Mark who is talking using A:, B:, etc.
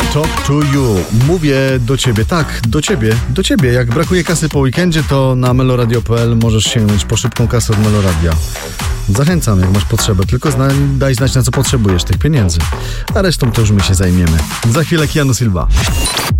A: Talk to you. Mówię do ciebie, tak, do ciebie. Jak brakuje kasy po weekendzie, to na meloradio.pl możesz sięgnąć po szybką kasę od Meloradia. Zachęcam, jak masz potrzebę, tylko daj znać, na co potrzebujesz tych pieniędzy. A resztą to już my się zajmiemy. Za chwilę Keanu Silva.